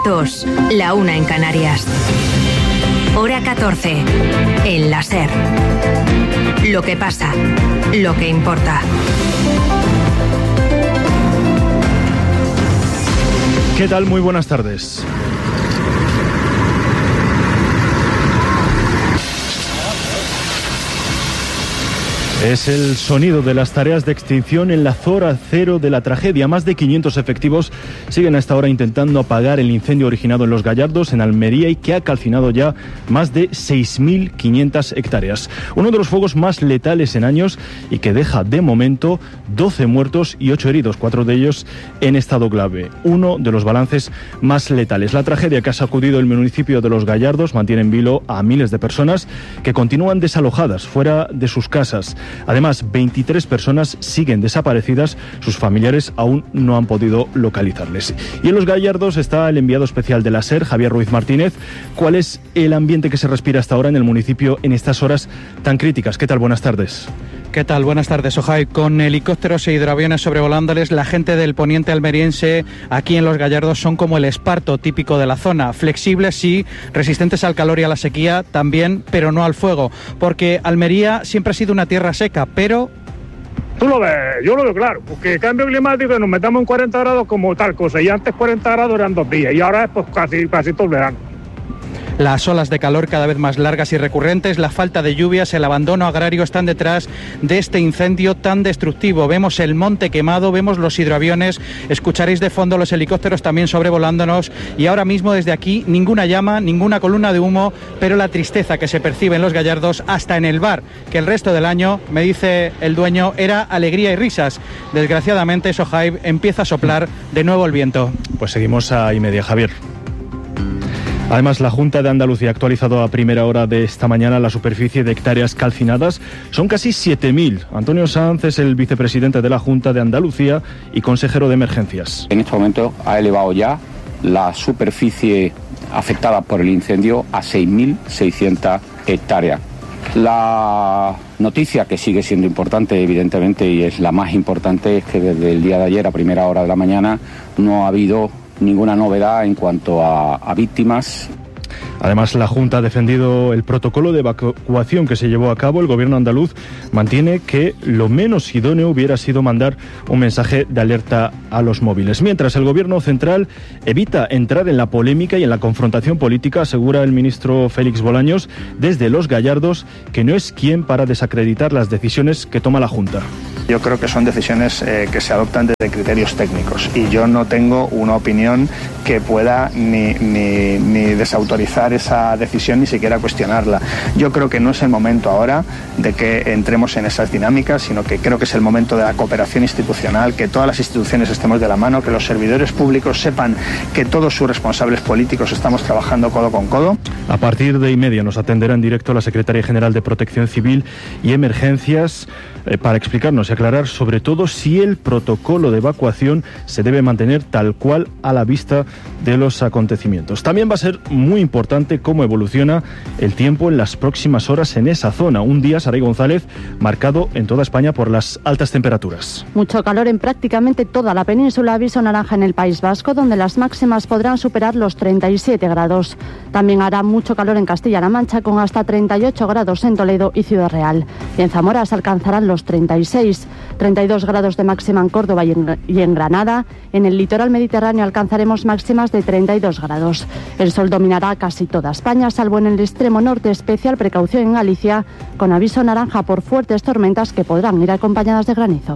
Las 2, la 1 en Canarias. Hora 14, en la SER. Lo que pasa, lo que importa. ¿Qué tal? Muy buenas tardes. Es el sonido de las tareas de extinción en la zona cero de la tragedia. Más de 500 efectivos siguen a esta hora intentando apagar el incendio originado en Los Gallardos, en Almería, y que ha calcinado ya más de 6.500 hectáreas. Uno de los fuegos más letales en años y que deja de momento 12 muertos y 8 heridos, 4 de ellos en estado grave. Uno de los balances más letales. La tragedia que ha sacudido el municipio de Los Gallardos mantiene en vilo a miles de personas que continúan desalojadas fuera de sus casas. Además, 23 personas siguen desaparecidas, sus familiares aún no han podido localizarles. Y en Los Gallardos está el enviado especial de la SER, Javier Ruiz Martínez. ¿Cuál es el ambiente que se respira hasta ahora en el municipio en estas horas tan críticas? ¿Qué tal? Buenas tardes. ¿Qué tal? Buenas tardes, Ojai. Con helicópteros e hidroaviones sobrevolándoles, la gente del poniente almeriense aquí en Los Gallardos son como el esparto típico de la zona. Flexibles, sí, resistentes al calor y a la sequía también, pero no al fuego. Porque Almería siempre ha sido una tierra seca, pero... Tú lo ves, yo lo veo claro, porque el cambio climático nos metamos en 40 grados como tal cosa, y antes 40 grados eran 2 días, y ahora es pues casi todo el verano. Las olas de calor cada vez más largas y recurrentes, la falta de lluvias, el abandono agrario están detrás de este incendio tan destructivo. Vemos el monte quemado, vemos los hidroaviones, escucharéis de fondo los helicópteros también sobrevolándonos, y ahora mismo desde aquí ninguna llama, ninguna columna de humo, pero la tristeza que se percibe en Los Gallardos, hasta en el bar, que el resto del año, me dice el dueño, era alegría y risas. Desgraciadamente, Sohaib, empieza a soplar de nuevo el viento. Pues seguimos a y media, Javier. Además, la Junta de Andalucía ha actualizado a primera hora de esta mañana la superficie de hectáreas calcinadas. Son casi 7.000. Antonio Sanz es el vicepresidente de la Junta de Andalucía y consejero de emergencias. En este momento ha elevado ya la superficie afectada por el incendio a 6.600 hectáreas. La noticia que sigue siendo importante, evidentemente, y es la más importante, es que desde el día de ayer a primera hora de la mañana no ha habido ninguna novedad en cuanto a víctimas. Además, la Junta ha defendido el protocolo de evacuación que se llevó a cabo. El gobierno andaluz mantiene que lo menos idóneo hubiera sido mandar un mensaje de alerta a los móviles. Mientras, el gobierno central evita entrar en la polémica y en la confrontación política, asegura el ministro Félix Bolaños desde Los Gallardos que no es quien para desacreditar las decisiones que toma la Junta. Yo creo que son decisiones que se adoptan desde criterios técnicos, y yo no tengo una opinión que pueda ni desautorizar esa decisión, ni siquiera cuestionarla. Yo creo que no es el momento ahora de que entremos en esas dinámicas, sino que creo que es el momento de la cooperación institucional, que todas las instituciones estemos de la mano, que los servidores públicos sepan que todos sus responsables políticos estamos trabajando codo con codo. A partir de y media nos atenderá en directo la Secretaria General de Protección Civil y Emergencias para explicarnos y aclarar sobre todo si el protocolo de evacuación se debe mantener tal cual a la vista de los acontecimientos. También va a ser muy importante cómo evoluciona el tiempo en las próximas horas en esa zona. Un día, Saray González, marcado en toda España por las altas temperaturas. Mucho calor en prácticamente toda la península. Aviso naranja en el País Vasco, donde las máximas podrán superar los 37 grados. También hará mucho calor en Castilla-La Mancha, con hasta 38 grados en Toledo y Ciudad Real. Y en Zamora se alcanzarán los 36, 32 grados de máxima en Córdoba y en Granada. En el litoral mediterráneo alcanzaremos máximas de 32 grados. El sol dominará casi toda España, salvo en el extremo norte. Especial precaución en Galicia, con aviso naranja por fuertes tormentas que podrán ir acompañadas de granizo.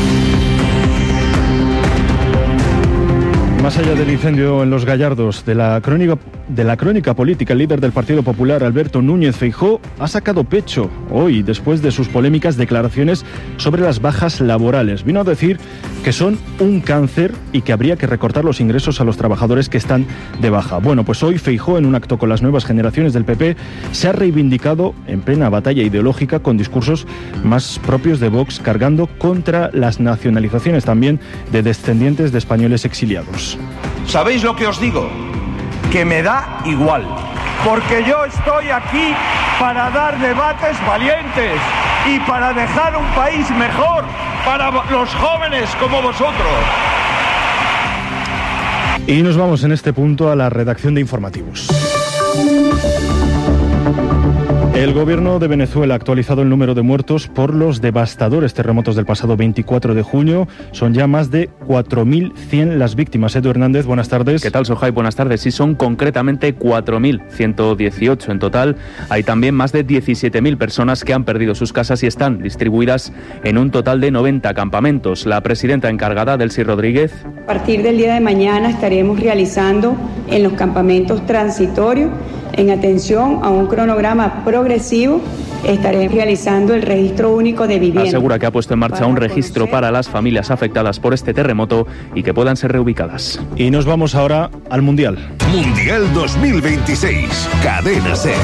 Más allá del incendio en Los Gallardos, de la crónica política, el líder del Partido Popular, Alberto Núñez Feijóo, ha sacado pecho hoy después de sus polémicas declaraciones sobre las bajas laborales. Vino a decir que son un cáncer y que habría que recortar los ingresos a los trabajadores que están de baja. Bueno, pues hoy Feijóo, en un acto con las nuevas generaciones del PP, se ha reivindicado en plena batalla ideológica con discursos más propios de Vox, cargando contra las nacionalizaciones también de descendientes de españoles exiliados. ¿Sabéis lo que os digo? Que me da igual, porque yo estoy aquí para dar debates valientes y para dejar un país mejor para los jóvenes como vosotros. Y nos vamos en este punto a la redacción de informativos. El gobierno de Venezuela ha actualizado el número de muertos por los devastadores terremotos del pasado 24 de junio. Son ya más de 4.100 las víctimas. Edu Hernández, buenas tardes. ¿Qué tal, Sojai? Buenas tardes. Sí, son concretamente 4.118 en total. Hay también más de 17.000 personas que han perdido sus casas y están distribuidas en un total de 90 campamentos. La presidenta encargada, Delcy Rodríguez. A partir del día de mañana estaremos realizando en los campamentos transitorios, en atención a un cronograma progresivo, estaré realizando el registro único de vivienda. Asegura que ha puesto en marcha un registro para las familias afectadas por este terremoto y que puedan ser reubicadas. Y nos vamos ahora al Mundial. Mundial 2026, Cadena SER.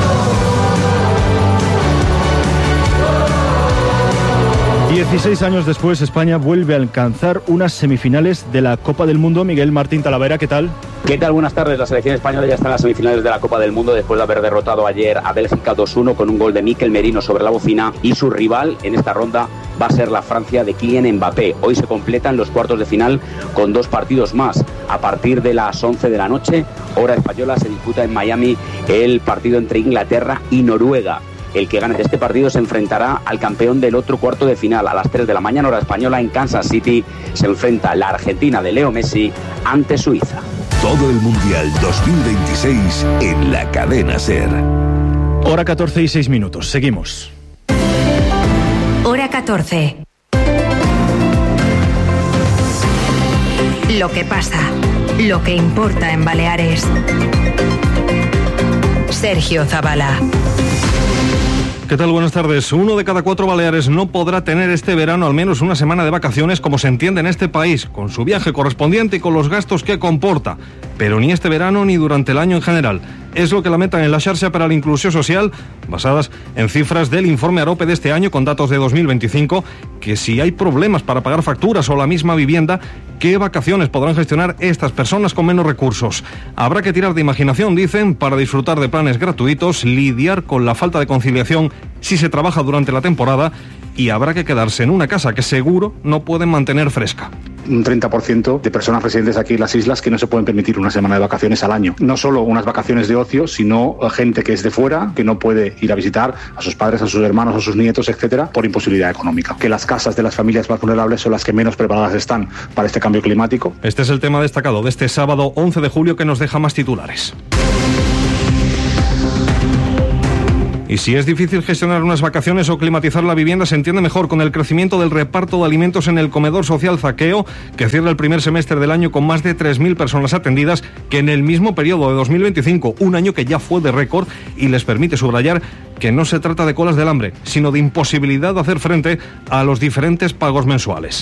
16 años después, España vuelve a alcanzar unas semifinales de la Copa del Mundo. Miguel Martín Talavera, ¿qué tal? ¿Qué tal? Buenas tardes. La selección española ya está en las semifinales de la Copa del Mundo después de haber derrotado ayer a Bélgica 2-1 con un gol de Mikel Merino sobre la bocina, y su rival en esta ronda va a ser la Francia de Kylian Mbappé. Hoy se completan los cuartos de final con 2 partidos más. A partir de las 11 de la noche, hora española, se disputa en Miami el partido entre Inglaterra y Noruega. El que gane de este partido se enfrentará al campeón del otro cuarto de final. A las 3 de la mañana, hora española, en Kansas City, se enfrenta la Argentina de Leo Messi ante Suiza. Todo el Mundial 2026 en la Cadena SER. Hora 14 y 6 minutos. Seguimos. Hora 14. Lo que pasa, lo que importa en Baleares. Sergio Zabala. ¿Qué tal? Buenas tardes. 1 de cada 4 baleares no podrá tener este verano al menos una semana de vacaciones, como se entiende en este país, con su viaje correspondiente y con los gastos que comporta. Pero ni este verano ni durante el año en general. Es lo que lamentan en la Xarxa per a la Inclusió Social, basadas en cifras del informe Arope de este año con datos de 2025, que si hay problemas para pagar facturas o la misma vivienda, ¿qué vacaciones podrán gestionar estas personas con menos recursos? Habrá que tirar de imaginación, dicen, para disfrutar de planes gratuitos, lidiar con la falta de conciliación si se trabaja durante la temporada, y habrá que quedarse en una casa que seguro no pueden mantener fresca. Un 30% de personas residentes aquí en las islas que no se pueden permitir una semana de vacaciones al año. No solo unas vacaciones de ocio, sino gente que es de fuera, que no puede ir a visitar a sus padres, a sus hermanos, a sus nietos, etcétera, por imposibilidad económica. Que las casas de las familias más vulnerables son las que menos preparadas están para este cambio climático. Este es el tema destacado de este sábado 11 de julio que nos deja más titulares. Y si es difícil gestionar unas vacaciones o climatizar la vivienda, se entiende mejor con el crecimiento del reparto de alimentos en el comedor social Zaqueo, que cierra el primer semestre del año con más de 3.000 personas atendidas, que en el mismo periodo de 2025, un año que ya fue de récord, y les permite subrayar que no se trata de colas del hambre, sino de imposibilidad de hacer frente a los diferentes pagos mensuales.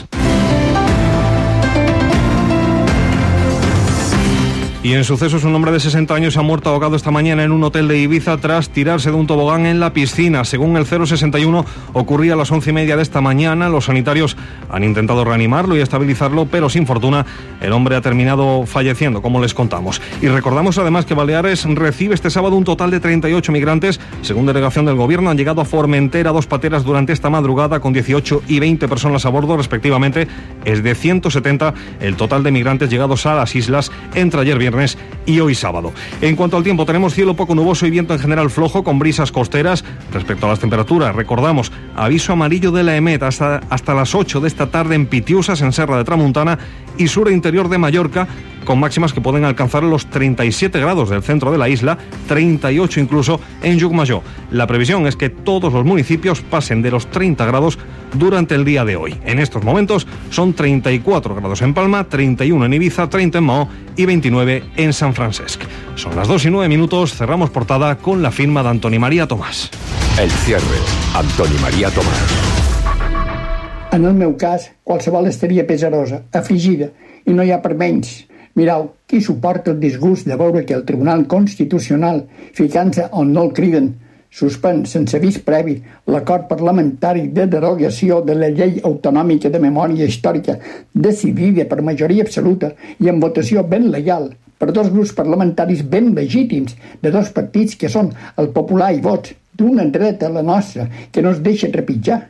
Y en sucesos, un hombre de 60 años ha muerto ahogado esta mañana en un hotel de Ibiza tras tirarse de un tobogán en la piscina. Según el 061, ocurría a las 11:30 de esta mañana. Los sanitarios han intentado reanimarlo y estabilizarlo, pero sin fortuna. El hombre ha terminado falleciendo, como les contamos. Y recordamos además que Baleares recibe este sábado un total de 38 migrantes. Según delegación del Gobierno, han llegado a Formentera 2 pateras durante esta madrugada con 18 y 20 personas a bordo, respectivamente. Es de 170 el total de migrantes llegados a las islas entre ayer viernes y hoy sábado. En cuanto al tiempo, tenemos cielo poco nuboso y viento en general flojo con brisas costeras. Respecto a las temperaturas, recordamos, aviso amarillo de la EMET hasta las 8 de esta tarde en Pitiusas, en Serra de Tramuntana, y sur e interior de Mallorca, con máximas que pueden alcanzar los 37 grados del centro de la isla, 38 incluso en Llucmajor. La previsión es que todos los municipios pasen de los 30 grados durante el día de hoy. En estos momentos son 34 grados en Palma, 31 en Ibiza, 30 en Mahó y 29 en San Francesc. Son las 2:09, cerramos portada con la firma de Antoni María Tomàs. El cierre, Antoni María Tomàs. En el meu cas, qualsevol estaria pesarosa, afligida, i no hi ha per menys. Mireu, qui suporta el disgust de veure que el Tribunal Constitucional, ficant-se on no el criden, suspèn sense avís previ l'acord parlamentari de derogació de la llei autonòmica de memòria històrica decidida per majoria absoluta i en votació ben legal per 2 grups parlamentaris ben legítims de 2 partits que són el Popular i Vots, d'una dreta a la nostra que no es deixa trepitjar.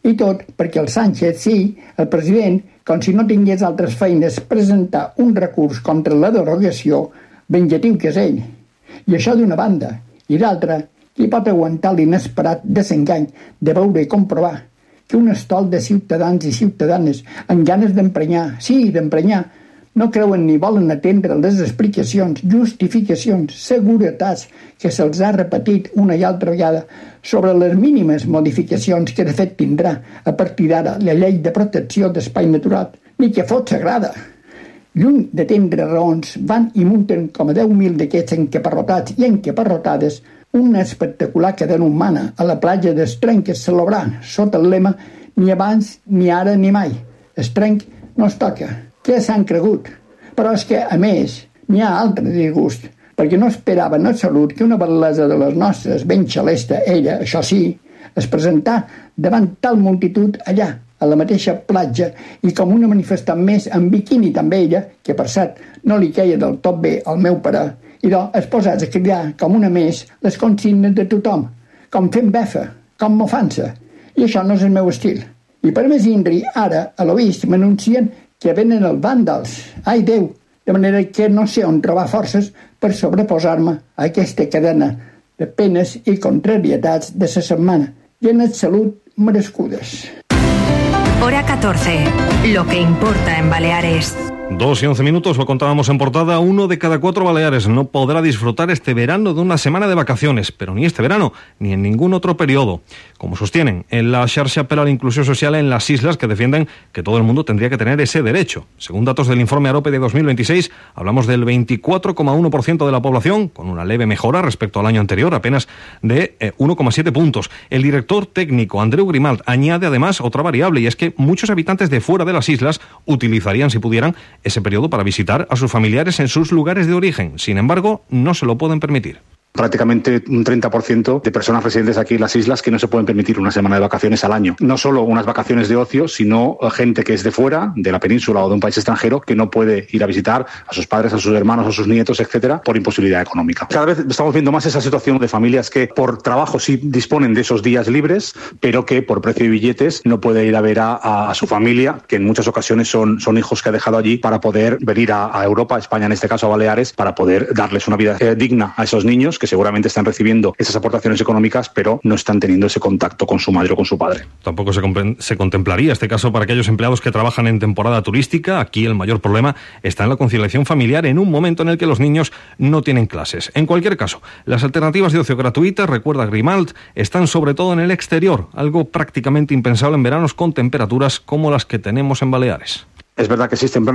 I tot perquè el Sánchez, sí, el president, com si no tingués altres feines, presentar un recurs contra la derogació, venjatiu que és ell. I això d'una banda. I d'altra, qui pot aguantar l'inesperat desengany de veure i comprovar que un estol de ciutadans i ciutadanes amb ganes d'emprenyar, sí, d'emprenyar, no creuen ni volen atendre les explicacions, justificacions, seguretats que se'ls ha repetit una i altra vegada sobre les mínimes modificacions que de fet tindrà a partir d'ara la llei de protecció d'espai natural, ni que fot sagrada. Lluny d'atendre raons, van i munten com a 10.000 d'aquests encaparrotats i encaparrotades una espectacular cadena humana a la platja d'Estrenc que es celebrar sota el lema ni abans, ni ara, ni mai. Estrenc no es toca. Què s'han cregut? Però és que, a més, n'hi ha altre disgust, perquè no esperaven en absolut que una bel·lesa de les nostres, ben xalesta, ella, això sí, es presentà davant tal multitud allà, a la mateixa platja, i com una manifestant més en biquini també ella, que per cert no li queia del tot bé al meu pare, i es posats a cridar com una més les consignes de tothom, com fent befa, com mofant-se, i això no és el meu estil. I per més inri, ara, a l'Oest, m'anuncien que venen els vàndals. Ai, Déu! De manera que no sé on trobar forces per sobreposar-me a aquesta cadena de penes i contrarietats de la setmana, llenes de salut merescudes. Hora 14. Lo que importa en Baleares. 2:11, lo contábamos en portada. 1 de cada 4 baleares no podrá disfrutar este verano de una semana de vacaciones, pero ni este verano ni en ningún otro periodo. Como sostienen en la xarxa per a la inclusión social en las islas, que defienden que todo el mundo tendría que tener ese derecho. Según datos del informe AROPE de 2026, hablamos del 24,1% de la población, con una leve mejora respecto al año anterior, apenas de 1,7 puntos. El director técnico Andreu Grimalt añade además otra variable, y es que muchos habitantes de fuera de las islas utilizarían, si pudieran, ese periodo para visitar a sus familiares en sus lugares de origen. Sin embargo, no se lo pueden permitir. Prácticamente un 30% de personas residentes aquí en las islas que no se pueden permitir una semana de vacaciones al año. No solo unas vacaciones de ocio, sino gente que es de fuera, de la península o de un país extranjero, que no puede ir a visitar a sus padres, a sus hermanos, a sus nietos, etcétera, por imposibilidad económica. Cada vez estamos viendo más esa situación de familias que por trabajo sí disponen de esos días libres, pero que por precio de billetes no puede ir a ver a su familia, que en muchas ocasiones son hijos que ha dejado allí para poder venir a Europa, a España en este caso, a Baleares, para poder darles una vida digna a esos niños que seguramente están recibiendo esas aportaciones económicas, pero no están teniendo ese contacto con su madre o con su padre. Tampoco se contemplaría este caso para aquellos empleados que trabajan en temporada turística. Aquí el mayor problema está en la conciliación familiar en un momento en el que los niños no tienen clases. En cualquier caso, las alternativas de ocio gratuitas, recuerda Grimalt, están sobre todo en el exterior, algo prácticamente impensable en veranos con temperaturas como las que tenemos en Baleares. Es verdad que existen